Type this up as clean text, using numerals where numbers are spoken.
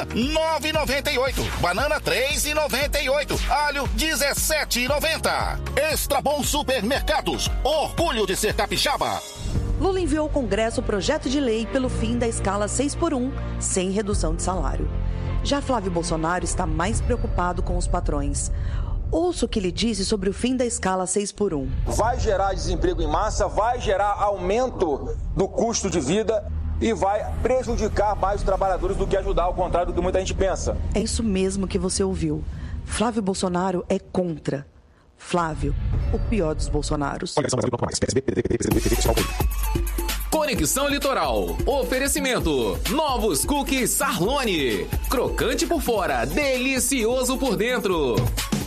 maçã 9,98. Banana 3,98. Alho 17,90. Extra Bom Supermercados. Orgulho de ser capixaba. Lula enviou ao Congresso o projeto de lei pelo fim da escala 6x1, sem redução de salário. Já Flávio Bolsonaro está mais preocupado com os patrões. Ouça o que ele disse sobre o fim da escala 6x1. Vai gerar desemprego em massa, vai gerar aumento do custo de vida e vai prejudicar mais os trabalhadores do que ajudar, ao contrário do que muita gente pensa. É isso mesmo que você ouviu. Flávio Bolsonaro é contra. Flávio, o pior dos Bolsonaros. Conexão Litoral. Oferecimento. Novos cookies Sarlone. Crocante por fora, delicioso por dentro.